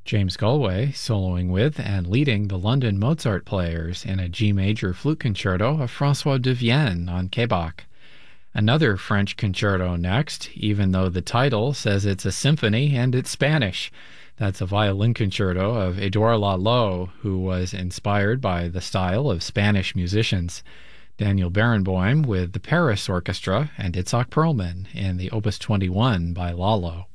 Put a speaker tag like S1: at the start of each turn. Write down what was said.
S1: James Galway soloing with and leading the London Mozart Players in a G major flute concerto of François de Vienne on Quebec. Another French concerto next, even though the title says it's a symphony and it's Spanish. That's a violin concerto of Edouard Lalo, who was inspired by the style of Spanish musicians. Daniel Barenboim with the Paris Orchestra and Itzhak Perlman in the Opus 21 by Lalo.